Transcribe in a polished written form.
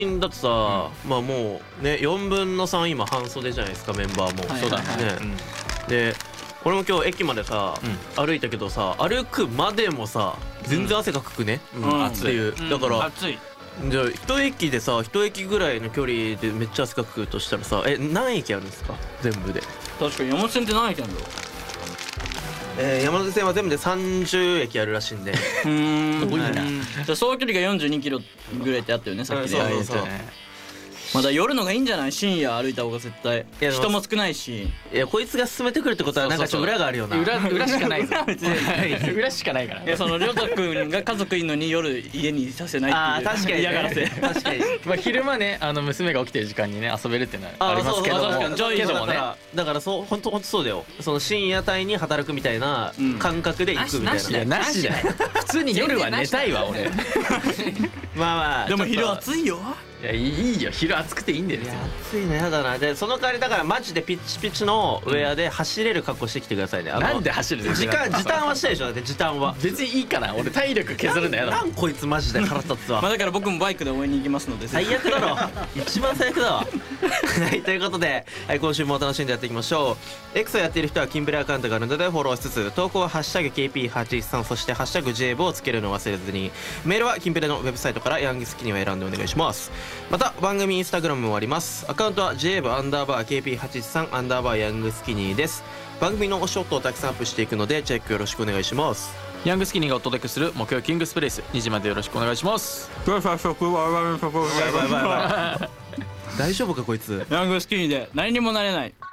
だってさ、まあもうね4分の3今半袖じゃないですか、メンバーも。 そうだね。 で俺も今日駅までさ歩いたけどさ、歩くまでもさ全然汗がかくねっていう。だから暑い。 じゃあ一駅でさ、一駅ぐらいの距離でめっちゃ汗かくとしたらさ、何駅あるんですか全部で？ 確かに山手線って何駅なんだろう。 山手線は全部で30駅あるらしいんで。 多いな。じゃあ総距離が42キロぐらいってあったよね、さっきで。 そうそう。 まだ夜のがいいんじゃない？深夜歩いた方が絶対人も少ないし。 いやこいつが進めてくるってことはなんかちょっと裏があるよな。 裏しかないぞ。裏しかないから。 いやそのりょうたくんが家族いるのに夜家にさせないっていう。 確かに嫌がらせ。 確かに。 まあ昼間ね娘が起きてる時間にね遊べるっていうのはありますけども。 確かにジョイけどもね。 だからそう本当そうだよ。その深夜帯に働くみたいな感覚で行くみたいな。 いやなしだよ。普通に夜は寝たいわ俺。 まあまあ。 でも昼暑いよ。 いやいいよ、昼暑くていいんだよ。 暑いのやだな。でその代わりだからマジでピッチピチのウェアで走れる格好してきてくださいね。 なんで走るの？ 時短はしたいでしょ。だって時短は別にいいかな。俺体力削るのやだ。 なんこいつマジで腹立つわ。 まあだから僕もバイクで応援に行きますので。 最悪だろ。一番最悪だわ。はいということで、今週も楽しんでやっていきましょう。X をやっている人はキンプレアカウントがあるのでフォローしつつ、投稿はハッシュタグ KP813 そしてハッシュタグ JAVE をつけるのを忘れずに、メールはキンプレのウェブサイトからヤングスキニを選んでお願いします。また番組インスタグラムもあります。アカウントは JAVE_KP813_ ヤングスキニーです。番組のショットをたくさんアップしていくのでチェックよろしくお願いします。 ヤングスキニーがお届けする木曜キングスプレイス、2時までよろしくお願いします。 大丈夫かこいつ。 ヤングスキニーで何にもなれない。